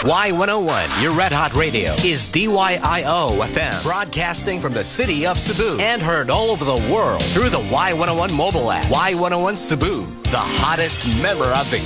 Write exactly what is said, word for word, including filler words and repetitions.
Y one oh one, your Red Hot Radio, is D Y I O F M, broadcasting from the city of Cebu and heard all over the world through the Y one oh one mobile app. Y one oh one Cebu, the hottest member of the